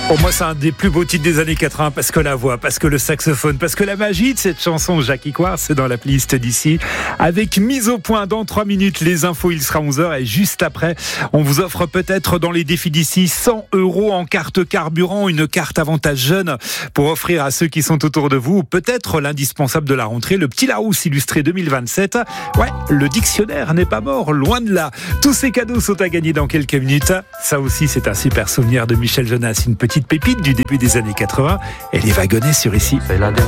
Pour moi, c'est un des plus beaux titres des années 80 parce que la voix, parce que le saxophone, parce que la magie de cette chanson, Jackie Coir, c'est dans la playlist d'ici. Avec mise au point dans 3 minutes, les infos, il sera 11h et juste après, on vous offre peut-être dans les défis d'ici 100 € en carte carburant, une carte avantage jeune pour offrir à ceux qui sont autour de vous, peut-être l'indispensable de la rentrée, le petit Larousse illustré 2027. Ouais, le dictionnaire n'est pas mort, loin de là. Tous ces cadeaux sont à gagner dans quelques minutes. Ça aussi, c'est un super souvenir de Michel Jonas, une petite pépite du début des années 80. Elle est wagonnée sur ici. C'est la dernière.